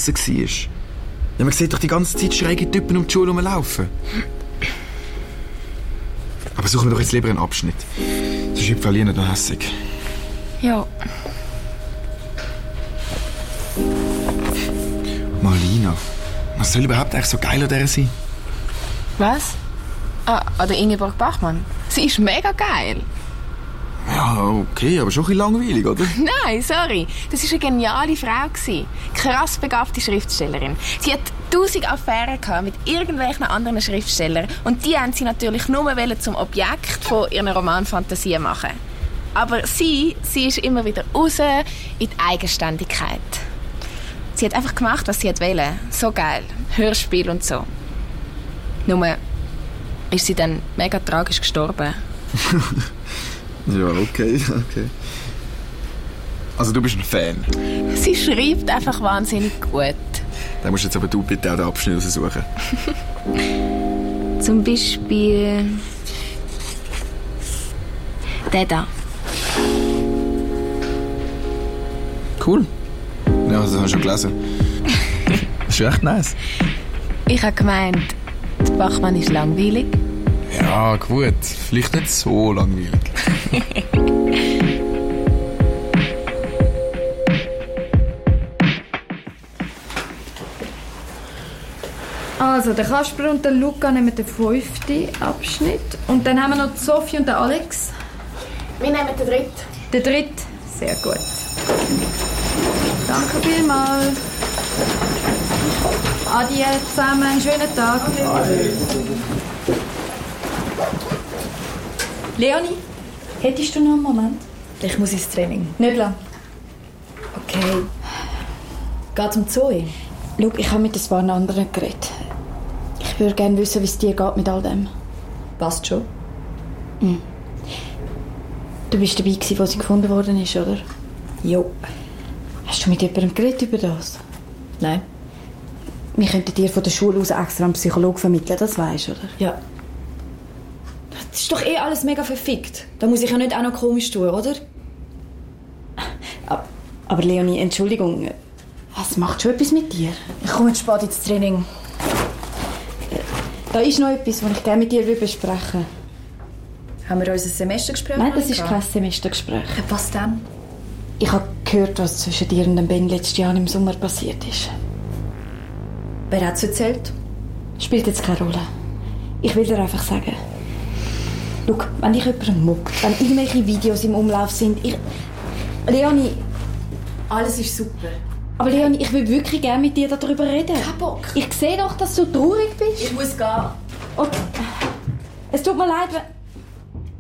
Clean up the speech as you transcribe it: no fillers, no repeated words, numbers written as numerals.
Klasse war. Ja, man sieht doch die ganze Zeit schräge Typen um die Schule rumlaufen. Aber suchen wir doch jetzt lieber einen Abschnitt. Sonst wird Verlierer noch hässig. Ja. Marlina, was soll überhaupt eigentlich so geil an der sein? Was? An der Ingeborg Bachmann. Sie ist mega geil. Ja, okay, aber schon ein bisschen langweilig, oder? Nein, sorry. Das war eine geniale Frau. Krass begabte Schriftstellerin. Sie hat 1000 Affären gehabt mit irgendwelchen anderen Schriftstellern. Und die haben sie natürlich nur zum Objekt von ihren Romanfantasien machen. Aber sie ist immer wieder raus in die Eigenständigkeit. Sie hat einfach gemacht, was sie wollte. So geil. Hörspiel und so. Nur ist sie dann mega tragisch gestorben. Ja, okay. Also du bist ein Fan? Sie schreibt einfach wahnsinnig gut. Dann musst jetzt aber du bitte auch den Abschnitt raussuchen. Zum Beispiel... der da. Cool. Ja, das habe ich schon gelesen. Das ist echt nice. Ich habe gemeint, die Bachmann ist langweilig. Ja, gut. Vielleicht nicht so langweilig. Also, der Kasper und der Luca nehmen den 5. Abschnitt. Und dann haben wir noch die Sophie und den Alex. Wir nehmen den 3. Den 3. Sehr gut. Danke vielmals. Adieu zusammen, einen schönen Tag. Leonie, hättest du noch einen Moment? Ich muss ins Training. Nicht lang. Okay. Geht's um Zoe? Schau, ich habe mit ein paar anderen geredet. Ich würde gerne wissen, wie es dir geht mit all dem. Passt schon. Du bist dabei gewesen, als sie gefunden worden ist, oder? Jo. Hast du mit jemandem geredet über das? Nein. Wir könnten dir von der Schule aus extra einen Psychologen vermitteln, das weisst du, oder? Ja. Das ist doch alles mega verfickt. Da muss ich ja nicht auch noch komisch tun, oder? Aber Leonie, Entschuldigung, was macht schon etwas mit dir? Ich komme jetzt spät ins Training. Da ist noch etwas, was ich gerne mit dir besprechen will. Haben wir unser Semestergespräch? Nein, das ist kein Semestergespräch. Was denn? Ich habe gehört, was zwischen dir und dem Ben letztes Jahr im Sommer passiert ist. Wer hat es erzählt? Spielt jetzt keine Rolle. Ich will dir einfach sagen, schau, wenn dich jemand mobbt, wenn irgendwelche Videos im Umlauf sind, Leonie... Alles ist super. Aber Leonie, ich will wirklich gerne mit dir darüber reden. Kein Bock. Ich sehe doch, dass du traurig bist. Ich muss gehen. Okay. Es tut mir leid, wenn...